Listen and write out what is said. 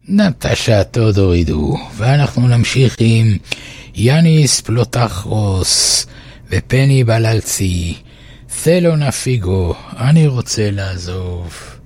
נטשה תודורידו, ואנחנו נמשיך עם יאניס פלוטחרוס ופני בללצי, תלו נפיגו, אני רוצה לעזוב.